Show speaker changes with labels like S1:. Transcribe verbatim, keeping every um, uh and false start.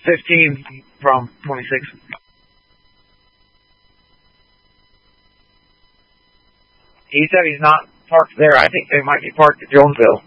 S1: fifteen from twenty-six. He said he's not parked there. I think they might be parked at Jonesville.